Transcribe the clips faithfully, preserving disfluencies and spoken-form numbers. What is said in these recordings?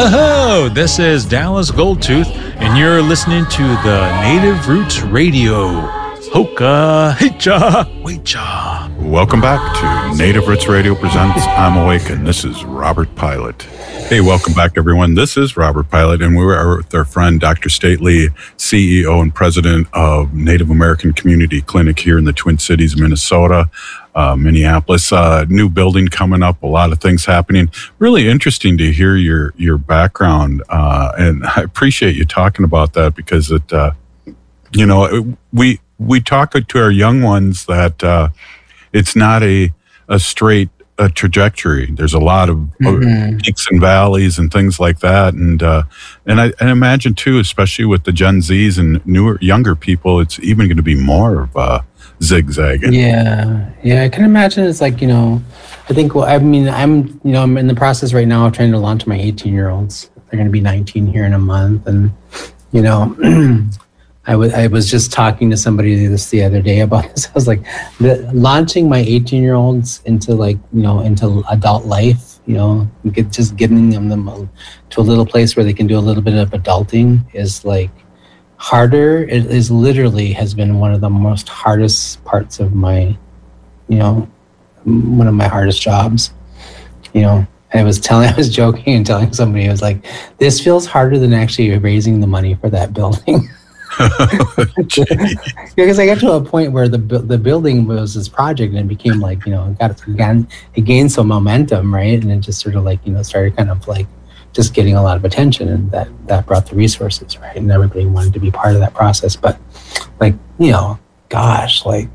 Hello, this is Dallas Goldtooth, and you're listening to the Native Roots Radio. Hoka, hecha, wecha. Welcome back to Native Roots Radio presents I'm Awake, and this is Robert Pilot. Hey, welcome back, everyone. This is Robert Pilot, and we are with our friend Doctor Stately, C E O and President of Native American Community Clinic here in the Twin Cities, Minnesota. Uh, Minneapolis, uh, new building coming up, a lot of things happening. Really interesting to hear your your background, uh, and I appreciate you talking about that because it, uh, you know, it, we we talk to our young ones that uh, it's not a a straight a trajectory. There's a lot of mm-hmm. peaks and valleys and things like that, and uh, and I, I imagine too, especially with the Gen Zs and newer younger people, it's even going to be more of a zigzagging. Yeah, yeah, I can imagine. It's like, you know, I think, well, I mean, I'm, you know, I'm in the process right now of trying to launch my eighteen-year-olds. They're going to be nineteen here in a month, and you know, I was I was just talking to somebody this the other day about this. I was like, the, launching my eighteen-year-olds into like, you know, into adult life, you know, get, just getting them, them to a little place where they can do a little bit of adulting is like harder. It is literally has been one of the most hardest parts of my, you know, one of my hardest jobs. You know, I was telling, I was joking and telling somebody, I was like, this feels harder than actually raising the money for that building. Because I got to a point where the the building was this project and it became like, you know, it got again, it gained some momentum, right? And it just sort of like, you know, started kind of like just getting a lot of attention, and that, that brought the resources, right? And everybody wanted to be part of that process. But like, you know, gosh, like,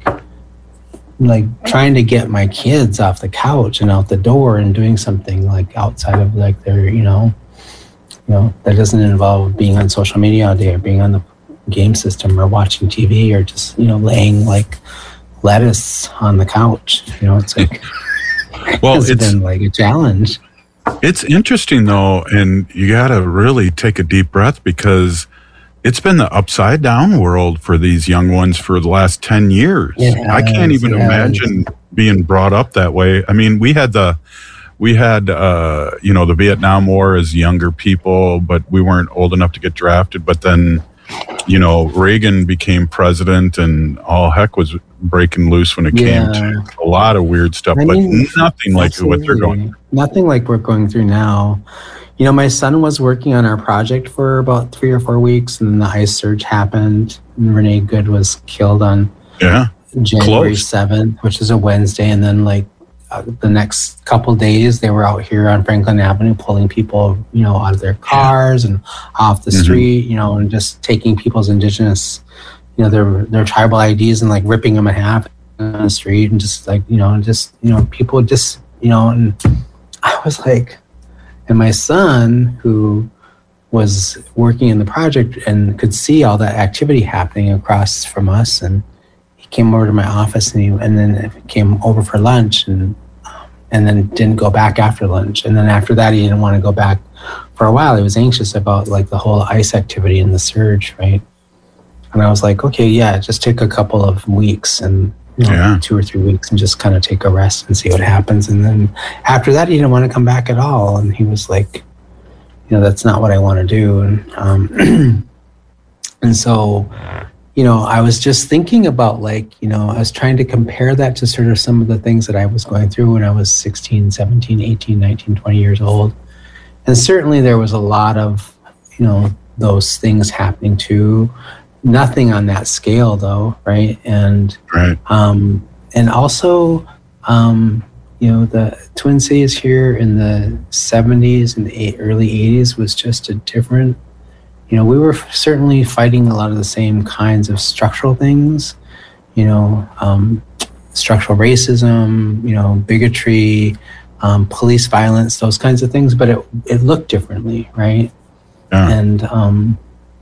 like trying to get my kids off the couch and out the door and doing something like outside of like their, you know, you know, that doesn't involve being on social media all day or being on the game system or watching T V or just, you know, laying like lettuce on the couch. You know, it's like, well, it's, it's been like a challenge. It's interesting, though, and you got to really take a deep breath because it's been the upside down world for these young ones for the last ten years. Yeah, I can't even yeah. imagine being brought up that way. I mean, we had the, we had, uh, you know, the Vietnam War as younger people, but we weren't old enough to get drafted. But then, you know, Reagan became president and all heck was breaking loose when it yeah. came to a lot of weird stuff, I but mean, nothing like absolutely. what they're going through. Nothing like we're going through now. You know, my son was working on our project for about three or four weeks, and then the ice surge happened, and Renee Good was killed on yeah. January seventh, which is a Wednesday, and then like uh, the next couple days, they were out here on Franklin Avenue pulling people, you know, out of their cars and off the mm-hmm. street, you know, and just taking people's indigenous, you know, their their tribal I Ds and like ripping them in half on the street, and just like, you know, just, you know, people just, you know, and I was like, and my son, who was working in the project and could see all that activity happening across from us, and he came over to my office, and he and then came over for lunch, and and then didn't go back after lunch, and then after that he didn't want to go back for a while. He was anxious about like the whole ice activity and the surge, right? And I was like, okay, yeah, just take a couple of weeks and, you know, yeah. two or three weeks and just kind of take a rest and see what happens. And then after that, he didn't want to come back at all. And he was like, you know, that's not what I want to do. And, um, and so, you know, I was just thinking about like, you know, I was trying to compare that to sort of some of the things that I was going through when I was sixteen, seventeen, eighteen, nineteen, twenty years old. And certainly there was a lot of, you know, those things happening too. Nothing on that scale though, right? And right. um and also um you know, the Twin Cities here in the seventies and the early eighties was just a different, you know, we were certainly fighting a lot of the same kinds of structural things, you know, um structural racism, you know, bigotry, um police violence, those kinds of things, but it it looked differently, right? Yeah. And um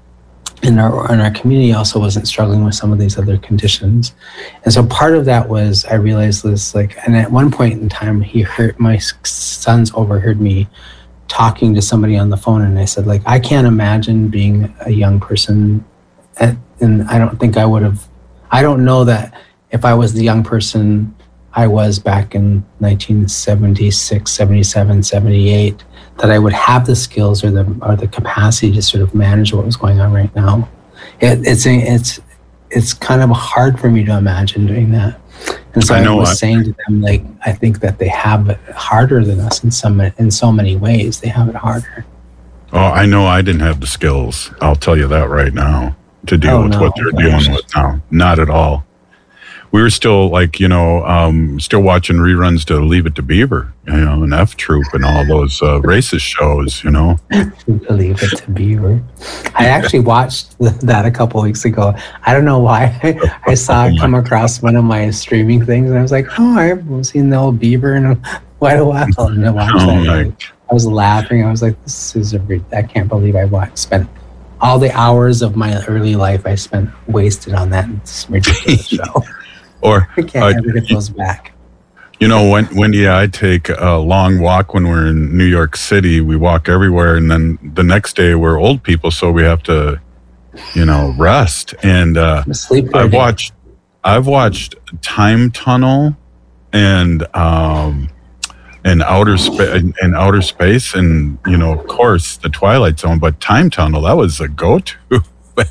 And our, and our community also wasn't struggling with some of these other conditions. And so part of that was, I realized this, like, and at one point in time, he heard, my sons overheard me talking to somebody on the phone, and I said, like, I can't imagine being a young person, at, and I don't think I would have, I don't know that if I was the young person I was back in nineteen seventy-six, seventy-seven, seventy-eight, that I would have the skills or the or the capacity to sort of manage what was going on right now. It, it's a, it's it's kind of hard for me to imagine doing that. And so I, I was I, saying to them, like, I think that they have it harder than us in some in so many ways. They have it harder. Oh, I know I didn't have the skills. I'll tell you that right now to deal oh, with no, what they're gosh. dealing with now. Not at all. We were still like, you know, um, still watching reruns to Leave It to Beaver, you know, and F Troop and all those uh, racist shows, you know. Leave It to Beaver. I actually watched that a couple weeks ago. I don't know why. I saw it come across one of my streaming things, and I was like, oh, I've seen the old Beaver in quite a while. And I watched oh, that. I was laughing. I was like, this is a, I can't believe I watched, spent all the hours of my early life I spent wasted on that ridiculous show. Or I can't uh, ever get those back. You know, when Wendy and I take a long walk when we're in New York City. We walk everywhere, and then the next day we're old people, so we have to, you know, rest. And uh, sleep. I've watched, I've watched Time Tunnel, and um, and outer space, and outer space, and you know, of course, the Twilight Zone. But Time Tunnel, that was a go-to.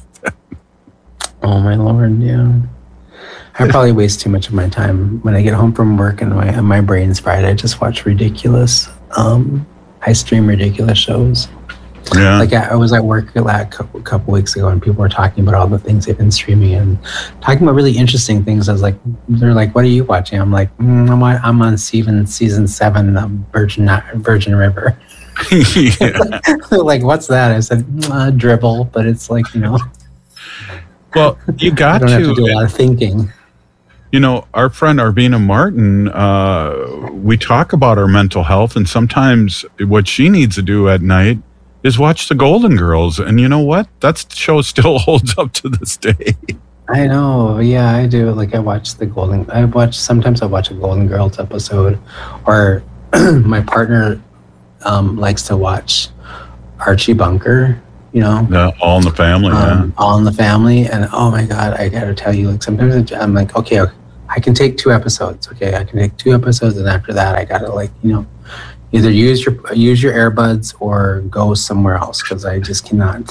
Oh my Lord, yeah. I probably waste too much of my time when I get home from work and my and my brain's fried. I just watch ridiculous. Um, I stream ridiculous shows. Yeah. Like I, I was at work a couple, couple weeks ago, and people were talking about all the things they've been streaming and talking about really interesting things. I was like, they're like, "What are you watching?" I'm like, mm, "I'm on, I'm on season season seven of Virgin Virgin River." They're like, "What's that?" I said, uh, "Dribble," but it's like, you know. Well, you got I don't to, have to do a lot of thinking. You know, our friend Arvina Martin, uh, we talk about our mental health, and sometimes what she needs to do at night is watch the Golden Girls. And you know what? That show still holds up to this day. I know. Yeah, I do. Like I watch the Golden, I watch, sometimes I watch a Golden Girls episode, or my partner um, likes to watch Archie Bunker. You know, yeah, All in the Family. Um, yeah. All in the Family, and oh my God, I gotta tell you, like sometimes I'm like, okay, I can take two episodes. Okay, I can take two episodes, and after that, I gotta like, you know, either use your use your earbuds or go somewhere else because I just cannot.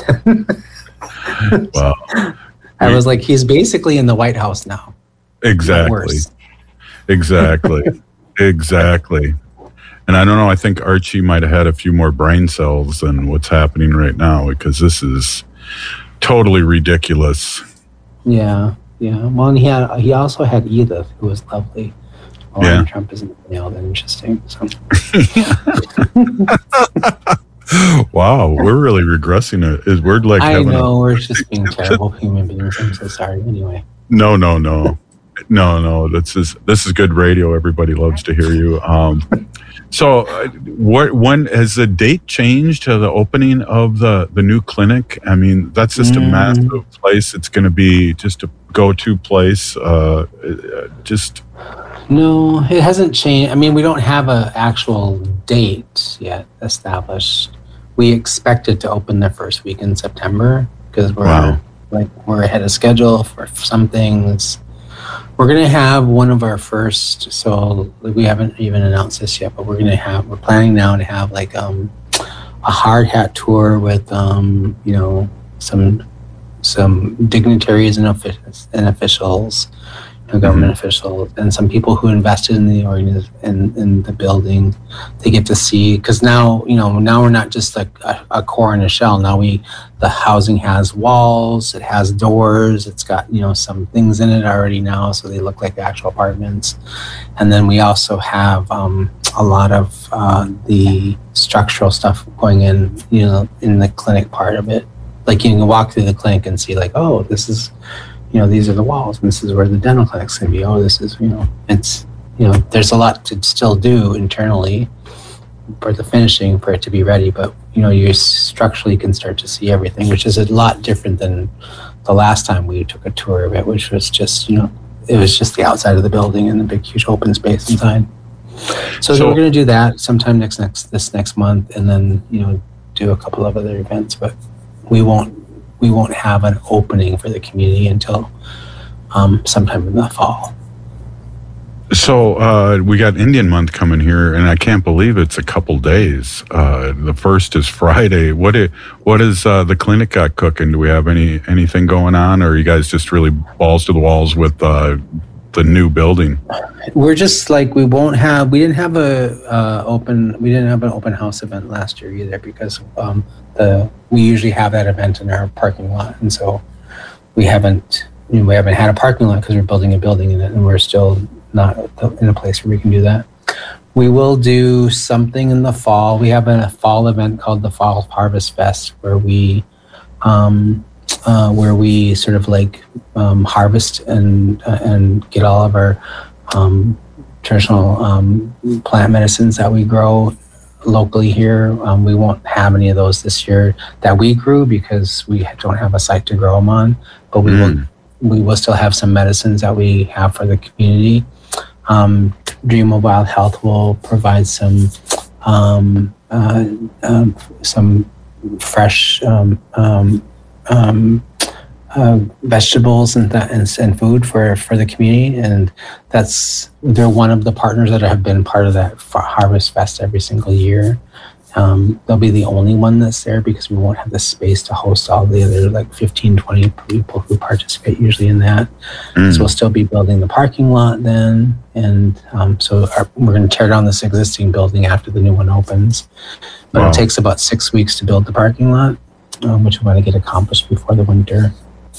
Wow. I was like, he's basically in the White House now. Exactly. Exactly. Exactly. And I don't know, I think Archie might have had a few more brain cells than what's happening right now, because this is totally ridiculous. Yeah, yeah. Well, and he had, he also had Edith, who was lovely. Well, yeah. Trump isn't nailed and interesting. So. Wow, we're really regressing it. Is we're like I having know, a, we're just being terrible human beings. I'm so sorry. Anyway. No, no, no. No, no. This is this is good radio. Everybody loves to hear you. Um So, uh, what when has the date changed to the opening of the, the new clinic? I mean, that's just mm. a massive place. It's going to be just a go-to place. Uh, just no, it hasn't changed. I mean, we don't have an actual date yet established. We expect it to open the first week in September because we're wow. like we're ahead of schedule for some things. We're going to have one of our first, so we haven't even announced this yet, but we're going to have, we're planning now to have like um, a hard hat tour with, um, you know, some some dignitaries and, offic- and officials, you know, government mm-hmm. officials, and some people who invested in the organiz- in, in the building. They get to see, because now, you know, now we're not just like a, a core and a shell. Now we, the housing has walls, it has doors, it's got, you know, some things in it already now, so they look like actual apartments. And then we also have um, a lot of uh, the structural stuff going in, you know, in the clinic part of it. Like you can walk through the clinic and see like, oh, this is, you know, these are the walls, and this is where the dental clinic's going to be. Oh, this is, you know, it's, you know, there's a lot to still do internally for the finishing for it to be ready, but you know, you structurally can start to see everything, which is a lot different than the last time we took a tour of it, which was just, you know, it was just the outside of the building and the big huge open space inside. So, so we're going to do that sometime next next this next month, and then, you know, do a couple of other events, but we won't we won't have an opening for the community until um, sometime in the fall. So uh, we got Indian month coming here, and I can't believe it's a couple days. Uh, the first is Friday. What is, what is uh, the clinic got cooking? Do we have any anything going on, or are you guys just really balls to the walls with uh, the new building? We're just like we won't have. We didn't have a uh, open. We didn't have an open house event last year either because um, the we usually have that event in our parking lot, and so we haven't. You know, we haven't had a parking lot because we're building a building in it, and we're still not in a place where we can do that. We will do something in the fall. We have a fall event called the Fall Harvest Fest, where we, um, uh, where we sort of like um, harvest and uh, and get all of our um, traditional um, plant medicines that we grow locally here. Um, we won't have any of those this year that we grew because we don't have a site to grow them on. But we mm. will we will still have some medicines that we have for the community. Um, Dream of Wild Health will provide some um, uh, um, some fresh um, um, um, uh, vegetables and, th- and and food for, for the community, and that's they're one of the partners that have been part of that Harvest Fest every single year. Um, they'll be the only one that's there because we won't have the space to host all the other like fifteen, twenty people who participate usually in that. Mm. So we'll still be building the parking lot then. And um, so our, we're going to tear down this existing building after the new one opens. But wow. It takes about six weeks to build the parking lot, um, which we want to get accomplished before the winter.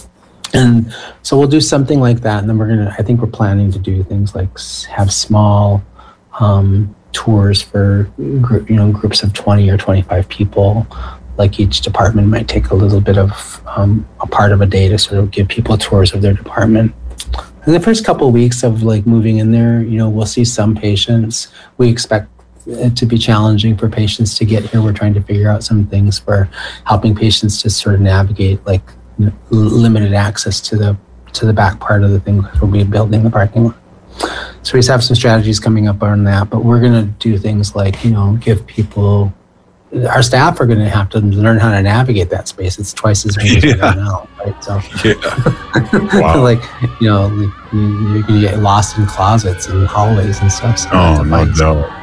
And so we'll do something like that. And then we're going to, I think we're planning to do things like have small, um, tours for group, you know, groups of twenty or twenty-five people. Like each department might take a little bit of um, a part of a day to sort of give people tours of their department. In the first couple of weeks of like moving in there, you know, we'll see some patients. We expect it to be challenging for patients to get here. We're trying to figure out some things for helping patients to sort of navigate like you know, limited access to the to the back part of the thing because we'll be building the parking lot. So we just have some strategies coming up on that, but we're going to do things like, you know, give people, our staff are going to have to learn how to navigate that space. It's twice as big as we are now, right? So, yeah. Wow. like, you know, like, you, you can get lost in closets and hallways and stuff. So oh, no, no.